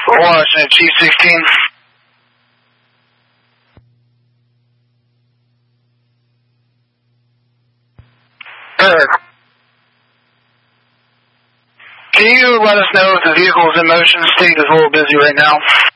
Washington, Chief 16. Eric. Can you let us know if the vehicle is in motion? State is a little busy right now.